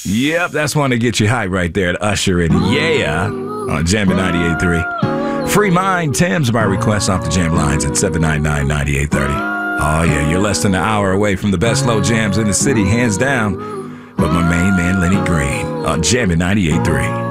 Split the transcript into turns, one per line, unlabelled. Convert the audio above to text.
Yep, that's one to get you hype right there. To Usher and Yeah on Jammin' 98.3. Free Mind, Tim's by request off the jam lines at 799-9830. Oh, yeah, you're less than an hour away from the best slow jams in the city, hands down. But my main man, Lenny Green, on Jammin' 98.3.